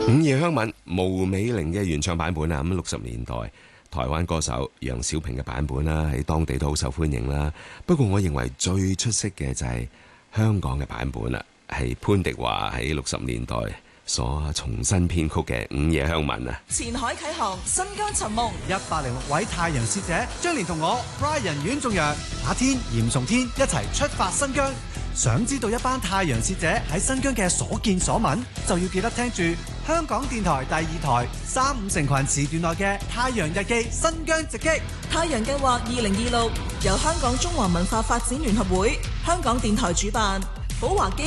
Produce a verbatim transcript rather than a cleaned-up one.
午夜香吻毛美玲嘅原唱版本啊，咁六十年代台灣歌手楊小萍嘅版本啦，喺當地都好受歡迎啦。不過我認為最出色嘅就係香港嘅版本啦，係潘迪華喺六十年代所重新編曲嘅《午夜香吻》啊。 前海啟航，新疆尋夢， 一百零六位太陽使者將連同我 Brian 阮仲陽、馬天、嚴崇天一齊出發新疆。想知道一班太陽使者喺新疆嘅所見所聞，就要記得聽住香港電台第二台三五成群時段內嘅《太陽日記》新疆直擊。 太陽計劃二零二六由香港中華文化發展聯合會、香港電台主辦，寶華基